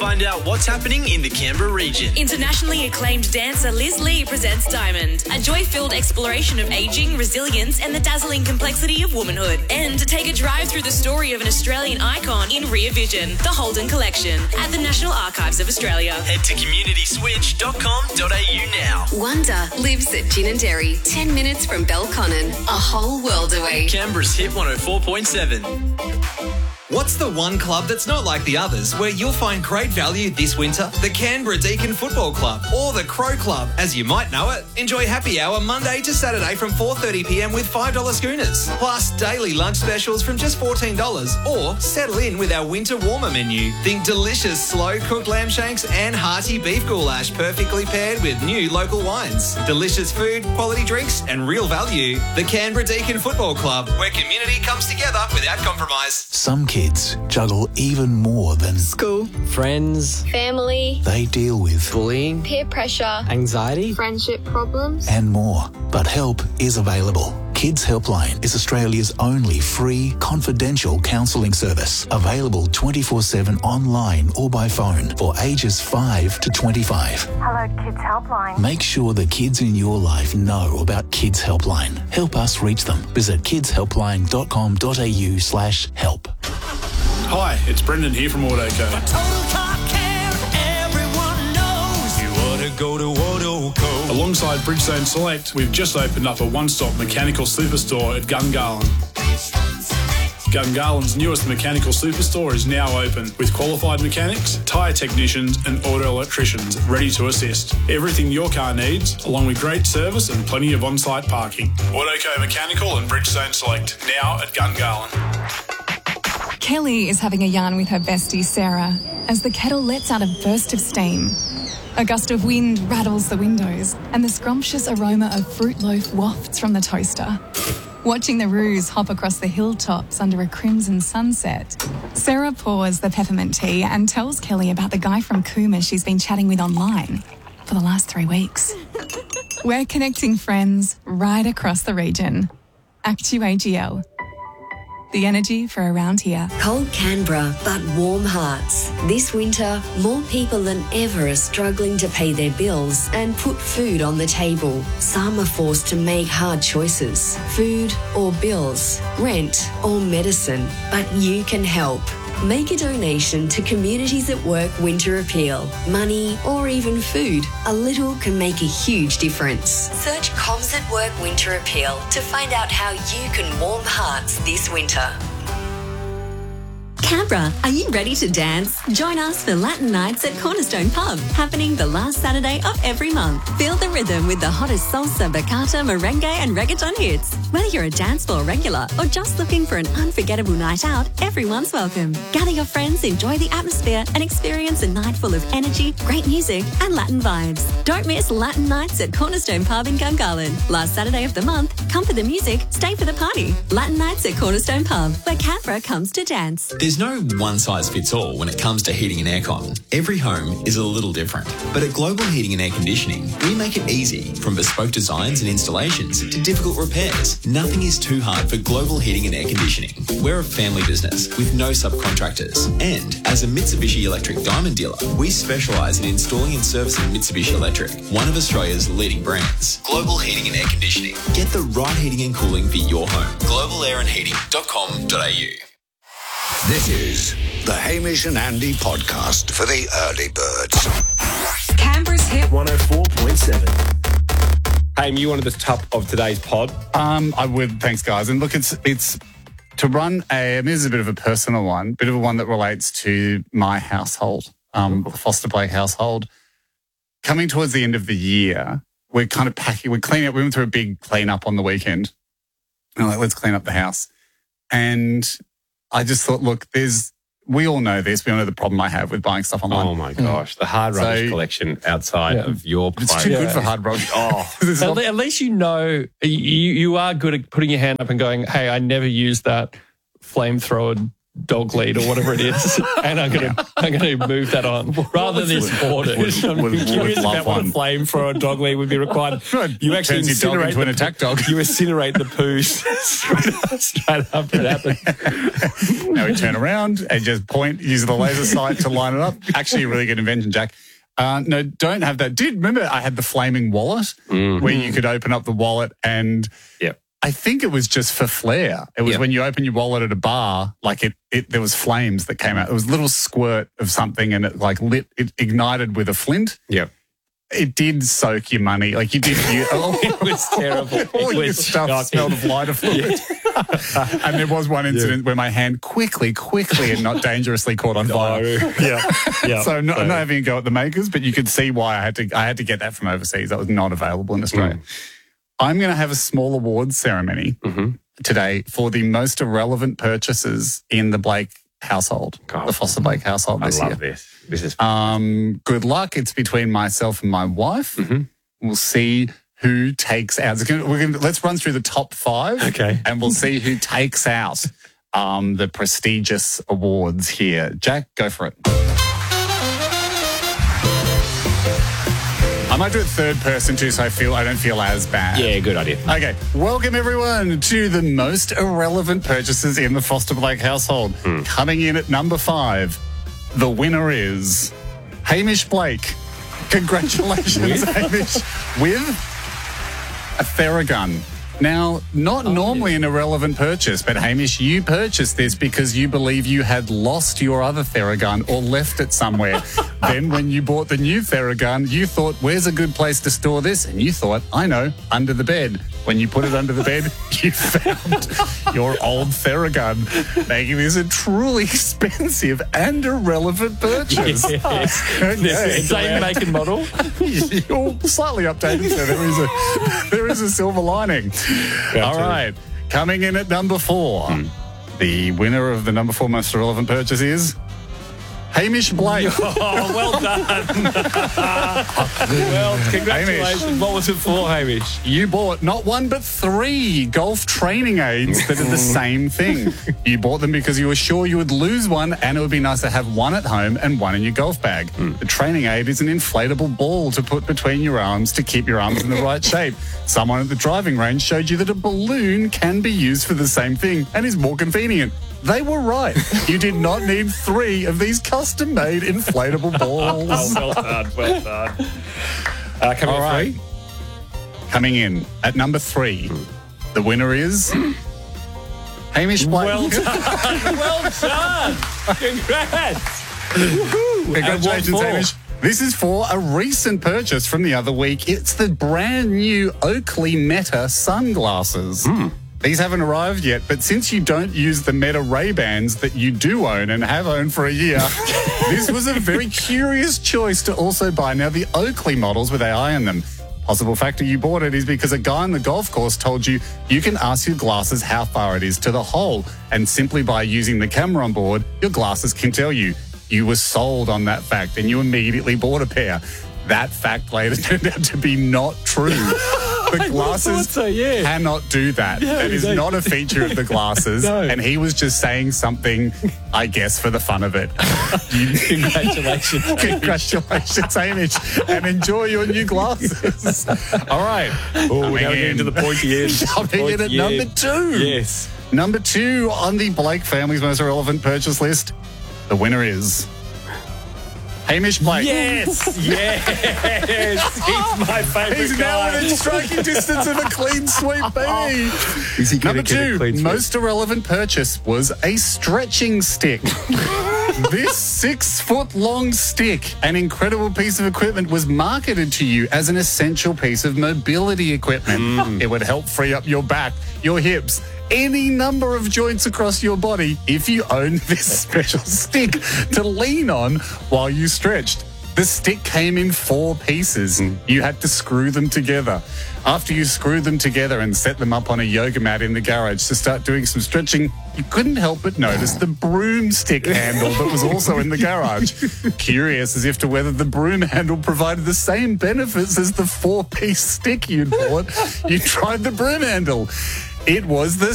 Find out what's happening in the Canberra region. Internationally acclaimed dancer Liz Lee presents Diamond, a joy-filled exploration of ageing, resilience and the dazzling complexity of womanhood. And take a drive through the story of an Australian icon in Rear Vision, the Holden Collection, at the National Archives of Australia. Head to communityswitch.com.au now. Wonder lives at Gin and Dairy, 10 minutes from Belconnen, a whole world away. Canberra's Hit 104.7. What's the one club that's not like the others where you'll find great value this winter? The Canberra Deakin Football Club or the Crow Club, as you might know it. Enjoy happy hour Monday to Saturday from 4:30pm with $5 schooners. Plus daily lunch specials from just $14 or settle in with our winter warmer menu. Think delicious slow-cooked lamb shanks and hearty beef goulash perfectly paired with new local wines. Delicious food, quality drinks and real value. The Canberra Deakin Football Club, where community comes together without compromise. Some kids juggle even more than school, friends, family. They deal with bullying, peer pressure, anxiety, friendship problems, and more. But help is available. Kids Helpline is Australia's only free, confidential counselling service, available 24/7 online or by phone for ages 5 to 25. Hello, Kids Helpline. Make sure the kids in your life know about Kids Helpline. Help us reach them. Visit kidshelpline.com.au/help. Hi, it's Brendan here from Autoco. Go to Autoco. Alongside Bridgestone Select, we've just opened up a one-stop mechanical superstore at Gungahlin. Gungahlин's newest mechanical superstore is now open with qualified mechanics, tyre technicians and auto electricians ready to assist. Everything your car needs, along with great service and plenty of on-site parking. Autoco Mechanical and Bridgestone Select, now at Gungahlin. Kelly is having a yarn with her bestie Sarah as the kettle lets out a burst of steam. A gust of wind rattles the windows and the scrumptious aroma of fruit loaf wafts from the toaster. Watching the roos hop across the hilltops under a crimson sunset, Sarah pours the peppermint tea and tells Kelly about the guy from Cooma she's been chatting with online for the last 3 weeks. We're connecting friends right across the region. ActuAGL. The energy for around here. Cold Canberra, but warm hearts. This winter, more people than ever are struggling to pay their bills and put food on the table. Some are forced to make hard choices. Food or bills, rent or medicine. But you can help. Make a donation to Communities at Work Winter Appeal. Money or even food. A little can make a huge difference. Search Coms at Work Winter Appeal to find out how you can warm hearts this winter. Canberra, are you ready to dance? Join us for Latin Nights at Cornerstone Pub, happening the last Saturday of every month. Feel the rhythm with the hottest salsa, bachata, merengue and reggaeton hits. Whether you're a dance floor regular or just looking for an unforgettable night out, everyone's welcome. Gather your friends, enjoy the atmosphere and experience a night full of energy, great music and Latin vibes. Don't miss Latin Nights at Cornerstone Pub in Gungahlin. Last Saturday of the month, come for the music, stay for the party. Latin Nights at Cornerstone Pub, where Canberra comes to dance. There's no one-size-fits-all when it comes to heating and aircon. Every home is a little different. But at Global Heating and Air Conditioning, we make it easy. From bespoke designs and installations to difficult repairs, nothing is too hard for Global Heating and Air Conditioning. We're a family business with no subcontractors. And as a Mitsubishi Electric Diamond dealer, we specialise in installing and servicing Mitsubishi Electric, one of Australia's leading brands. Global Heating and Air Conditioning. Get the right heating and cooling for your home. globalairandheating.com.au. This is the Hamish and Andy podcast for the early birds. Canberra's Hit 104.7. Haim, you wanted the top of today's pod? I would, thanks guys. And look, it's to run this is a bit of a personal one, bit of a one that relates to my household, the Foster Play household. Coming towards the end of the year, we're kind of packing, we're cleaning up, we went through a big clean up on the weekend. And I'm like, let's clean up the house. And I just thought, look, we all know this. We all know the problem I have with buying stuff online. Oh, my gosh. The hard rubbish collection outside of your place. It's too good for hard rubbish. At least you know, you are good at putting your hand up and going, hey, I never used that flamethrower dog lead or whatever it is, and I'm gonna move that on rather than this board. Would Curious love about what a one. flamethrower or dog lead would be required. You actually Turns your dog incinerate into an attack dog. You incinerate the poo straight after it happens. Now we turn around and just point, use the laser sight to line it up. Actually, a really good invention, Jack. No, don't have that. Remember I had the flaming wallet where you could open up the wallet and I think it was just for flair. It was when you open your wallet at a bar, like there was flames that came out. It was a little squirt of something and it like it ignited with a flint. Yep. It did soak your money. Like you did. It was terrible. All your stuff smelled of lighter fluid. And there was one incident where my hand quickly and not dangerously caught on fire. Yeah. So I'm not having a go at the makers, but you could see why I had to get that from overseas. That was not available in Australia. I'm going to have a small awards ceremony today for the most irrelevant purchases in the Blake household, the Foster Blake household this year. I love this. This is good luck. It's between myself and my wife. We'll see who takes out. Let's run through the top 5, and we'll see who takes out the prestigious awards here. Jack, go for it. I might do it third person too, so I don't feel as bad. Yeah, good idea. Okay, welcome everyone to the most irrelevant purchases in the Foster Blake household. Coming in at number 5, the winner is Hamish Blake. Congratulations, Hamish, with a Theragun. Now, not normally an irrelevant purchase, but Hamish, you purchased this because you believe you had lost your other Theragun or left it somewhere. Then when you bought the new Theragun, you thought, where's a good place to store this? And you thought, I know, under the bed. When you put it under the bed, you found your old Theragun, making this a truly expensive and irrelevant purchase. Yes. Same make and model. You're slightly updated, so there is a silver lining. All right, coming in at number 4, the winner of the number 4 most irrelevant purchase is Hamish Blake. Oh, well done. Well, congratulations. Hamish. What was it for, Hamish? You bought not 1 but 3 golf training aids that are the same thing. You bought them because you were sure you would lose one and it would be nice to have one at home and one in your golf bag. The training aid is an inflatable ball to put between your arms to keep your arms in the right shape. Someone at the driving range showed you that a balloon can be used for the same thing and is more convenient. They were right. You did not need 3 of these custom-made inflatable balls. well done. Coming in at number 3, the winner is Hamish Blake. Well done. Congrats. Congratulations, Hamish. This is for a recent purchase from the other week. It's the brand new Oakley Meta sunglasses. These haven't arrived yet, but since you don't use the Meta Ray-Bans that you do own and have owned for a year, this was a very curious choice to also buy. Now, the Oakley models with AI in them, possible factor you bought it is because a guy on the golf course told you you can ask your glasses how far it is to the hole, and simply by using the camera on board, your glasses can tell you. You were sold on that fact and you immediately bought a pair. That fact later turned out to be not true. The glasses cannot do that. That is not a feature of the glasses. And he was just saying something, I guess, for the fun of it. Congratulations. Congratulations, Hamish. And enjoy your new glasses. All right. Oh, we're getting into the pointy end. Coming in at number 2. Yes. Number 2 on the Blake family's most irrelevant purchase list. The winner is Hamish Blake. Yes. He's my favourite He's guy. now within striking distance of a clean sweep, baby. Is he Number gonna get a 2, clean sweep? most irrelevant purchase was a stretching stick. This 6-foot-long stick, an incredible piece of equipment, was marketed to you as an essential piece of mobility equipment. It would help free up your back, your hips, any number of joints across your body if you owned this special stick to lean on while you stretched. The stick came in 4 pieces. You had to screw them together. After you screwed them together and set them up on a yoga mat in the garage to start doing some stretching, you couldn't help but notice the broomstick handle that was also in the garage. Curious as if to whether the broom handle provided the same benefits as the 4-piece stick you'd bought, you tried the broom handle. It was the